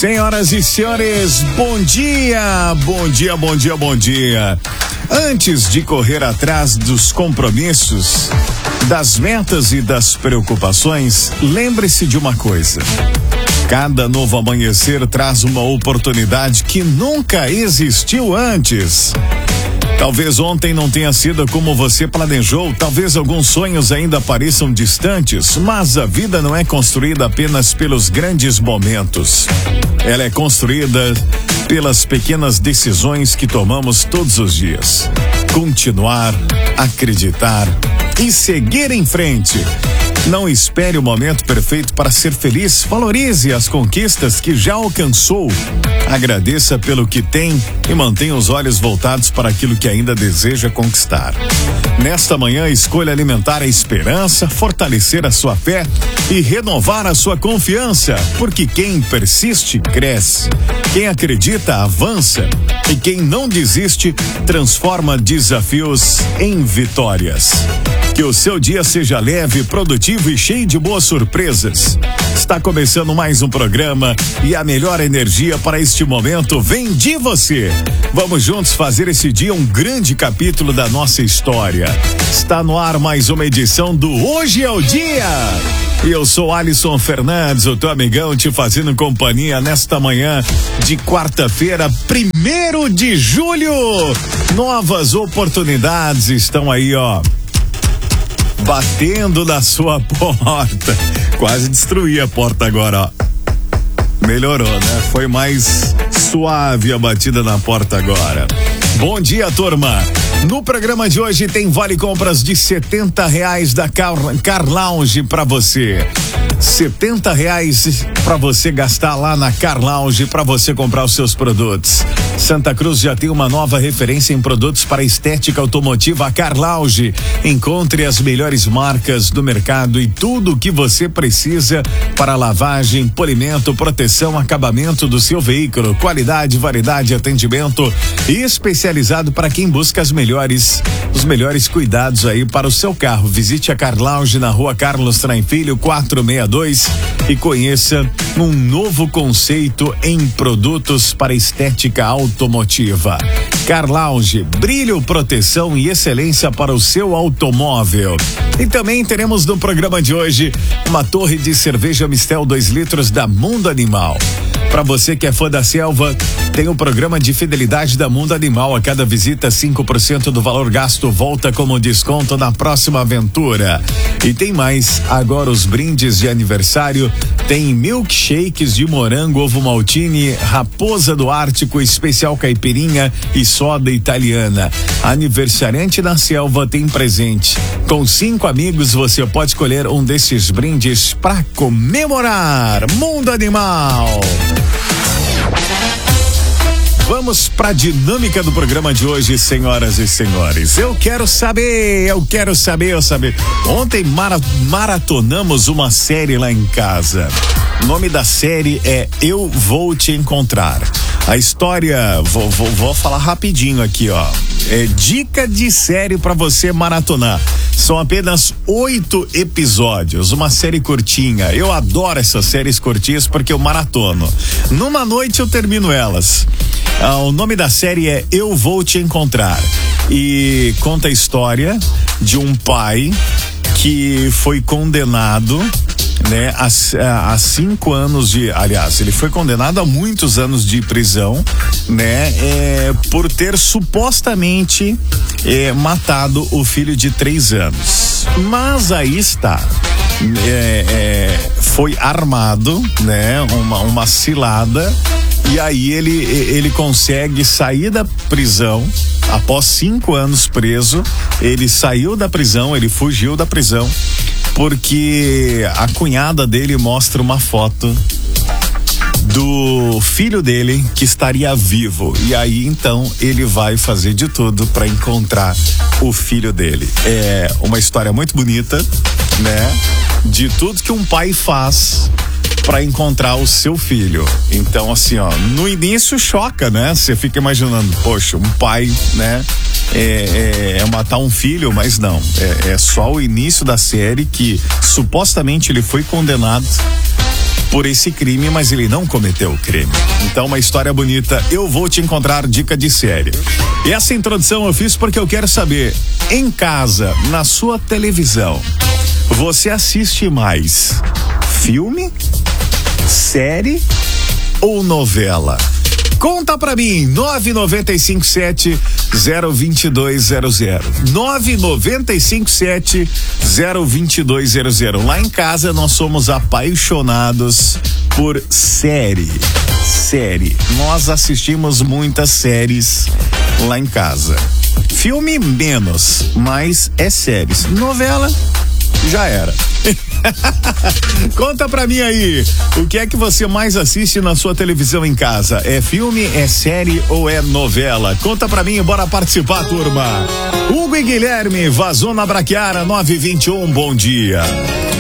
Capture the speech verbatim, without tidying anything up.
Senhoras e senhores, bom dia, bom dia, bom dia, bom dia. Antes de correr atrás dos compromissos, das metas e das preocupações, lembre-se de uma coisa: cada novo amanhecer traz uma oportunidade que nunca existiu antes. Talvez ontem não tenha sido como você planejou, talvez alguns sonhos ainda pareçam distantes, mas a vida não é construída apenas pelos grandes momentos. Ela é construída pelas pequenas decisões que tomamos todos os dias. Continuar, acreditar e seguir em frente. Não espere o momento perfeito para ser feliz. Valorize as conquistas que já alcançou. Agradeça pelo que tem e mantenha os olhos voltados para aquilo que ainda deseja conquistar. Nesta manhã, escolha alimentar a esperança, fortalecer a sua fé e renovar a sua confiança, porque quem persiste, cresce. Quem acredita, avança. E quem não desiste, transforma desafios em vitórias. Que o seu dia seja leve, produtivo e cheio de boas surpresas. Está começando mais um programa e a melhor energia para este momento vem de você. Vamos juntos fazer esse dia um grande capítulo da nossa história. Está no ar mais uma edição do Hoje é o Dia. E eu sou Alisson Fernandes, o teu amigão, te fazendo companhia nesta manhã de quarta-feira, primeiro de julho. Novas oportunidades estão aí, ó, batendo na sua porta. Quase destruí a porta agora, ó. Melhorou, né? Foi mais suave a batida na porta agora. Bom dia, turma. No programa de hoje tem vale compras de setenta reais da Car, Car Lounge para você. setenta reais para você gastar lá na Car Lounge para você comprar os seus produtos. Santa Cruz já tem uma nova referência em produtos para estética automotiva, a Car Lounge. Encontre as melhores marcas do mercado e tudo o que você precisa para lavagem, polimento, proteção, acabamento do seu veículo. Qualidade, variedade, atendimento especializado para quem busca as melhores, os melhores cuidados aí para o seu carro. Visite a Car Lounge na rua Carlos Traem Filho, quatrocentos e sessenta e dois e conheça um novo conceito em produtos para estética automotiva. Car Lounge, brilho, proteção e excelência para o seu automóvel. E também teremos no programa de hoje uma torre de cerveja Mistel dois litros da Mundo Animal. Para você que é fã da selva, tem o programa de fidelidade da Mundo Animal. A cada visita, cinco por cento do valor gasto volta como desconto na próxima aventura. E tem mais, agora os brindes de aniversário tem milkshakes de morango, ovo maltine, raposa do Ártico, especial caipirinha e soda italiana. Aniversariante da selva tem presente. Com cinco amigos você pode escolher um desses brindes para comemorar. Mundo Animal. Vamos para a dinâmica do programa de hoje, senhoras e senhores. Eu quero saber, eu quero saber, eu saber. Ontem mara, maratonamos uma série lá em casa. O nome da série é Eu Vou Te Encontrar. A história, vou, vou, vou falar rapidinho aqui, ó. É dica de série para você maratonar. São apenas oito episódios, uma série curtinha. Eu adoro essas séries curtinhas porque eu maratono. Numa noite eu termino elas. Ah, o nome da série é Eu Vou Te Encontrar e conta a história de um pai que foi condenado, né, a, a cinco anos de, aliás, ele foi condenado a muitos anos de prisão, né, é, por ter supostamente é, matado o filho de três anos. Mas aí está. É, é, foi armado, né, uma, uma cilada. E aí ele, ele consegue sair da prisão. Após cinco anos preso, ele saiu da prisão, ele fugiu da prisão, porque a cunhada dele mostra uma foto do filho dele que estaria vivo. E aí então ele vai fazer de tudo para encontrar o filho dele. É uma história muito bonita, né? De tudo que um pai faz para encontrar o seu filho. Então, assim, ó, no início choca, né? Você fica imaginando, poxa, um pai, né? É, é, é matar um filho, mas não. É, é só o início da série que supostamente ele foi condenado por esse crime, mas ele não cometeu o crime. Então, uma história bonita. Eu vou te encontrar dica de série. E essa introdução eu fiz porque eu quero saber, em casa, na sua televisão, você assiste mais filme, série ou novela? Conta pra mim, nove nove cinco sete zero dois dois zero zero. nove nove cinco sete zero dois dois zero zero. Lá em casa nós somos apaixonados por série. Série. Nós assistimos muitas séries lá em casa. Filme menos, mas é séries. Novela já era. Conta pra mim aí, o que é que você mais assiste na sua televisão em casa? É filme, é série ou é novela? Conta pra mim, bora participar, turma. Hugo e Guilherme, vazou na Braquiara nove vinte e um, bom dia.